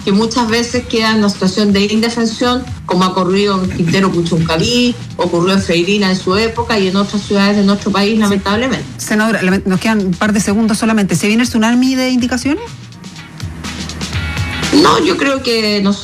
que muchas veces quedan en una situación de indefensión, como ha ocurrido en Quintero Puchuncaví, ocurrió en Freirina en su época y en otras ciudades de nuestro país, lamentablemente. Senadora, nos quedan un par de segundos solamente. ¿Se viene el tsunami de indicaciones? No, yo creo que nosotros